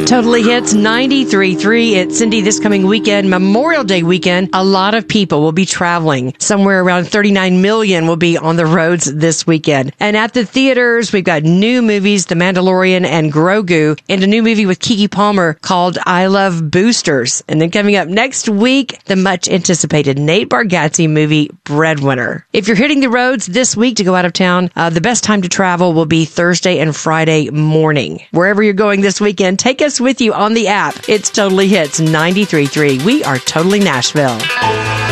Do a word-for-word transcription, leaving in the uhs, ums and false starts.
Totally Hits ninety-three point three. It's Cindy. This coming weekend, Memorial Day weekend, a lot of people will be traveling. Somewhere around thirty-nine million will be on the roads this weekend. And at the theaters, we've got new movies, The Mandalorian and Grogu, and a new movie with Keke Palmer called I Love Boosters. And then coming up next week, the much anticipated Nate Bargatze movie, Breadwinner. If you're hitting the roads this week to go out of town, uh, the best time to travel will be Thursday and Friday morning. Wherever you're going this weekend, take us with you on the app. It's Totally Hits ninety-three point three. We are Totally Nashville.